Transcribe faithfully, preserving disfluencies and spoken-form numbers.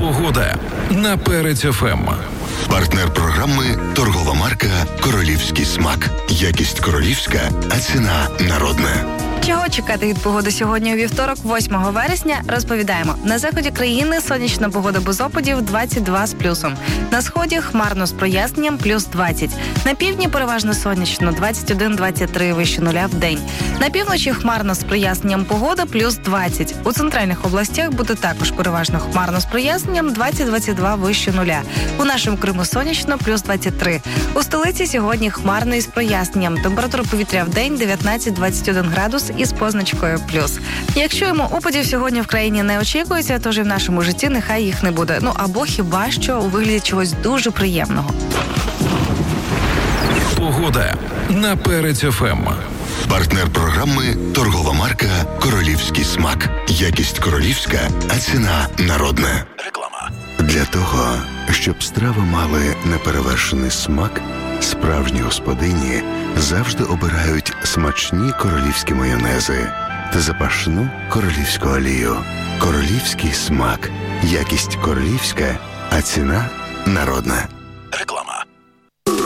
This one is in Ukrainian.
Погода на Перець еф ем. Партнер програми – торгова марка «Королівський смак». Якість королівська, а ціна народна. Чого чекати від погоди сьогодні у вівторок, восьмого вересня, розповідаємо. На заході країни сонячна погода без опадів двадцять два з плюсом. На сході хмарно з проясненням плюс двадцять. На півдні переважно сонячно двадцять один - двадцять три вище нуля в день. На півночі хмарно з проясненням погода плюс двадцять. У центральних областях буде також переважно хмарно з проясненням двадцять - двадцять два вище нуля. У нашому Криму сонячно плюс двадцять три. У столиці сьогодні хмарно із проясненням. Температура повітря в день дев'ятнадцять - двадцять один градус із позначкою плюс. Якщо йому опадів сьогодні в країні не очікується, тож і в нашому житті нехай їх не буде. Ну або хіба що у вигляді чогось дуже приємного. Погода на Перець еф ем. Партнер програми – торгова марка «Королівський смак». Якість королівська, а ціна народна. Реклама. Для того, щоб страви мали неперевершений смак, справжні господині завжди обирають смачні королівські майонези та запашну королівську олію. Королівський смак. Якість королівська, а ціна народна. Реклама.